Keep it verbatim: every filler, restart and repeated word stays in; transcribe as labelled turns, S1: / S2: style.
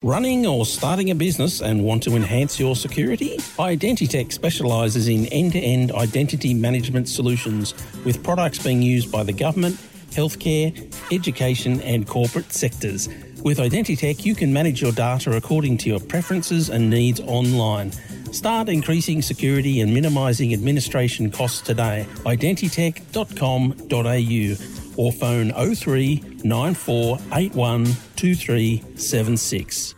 S1: Running or starting a business and want to enhance your security? Identitech specialises in end-to-end identity management solutions with products being used by the government, healthcare, education and corporate sectors. With Identitech, you can manage your data according to your preferences and needs online. Start increasing security and minimising administration costs today. identitech dot com dot a u or phone oh three nine four eight one two three seven six.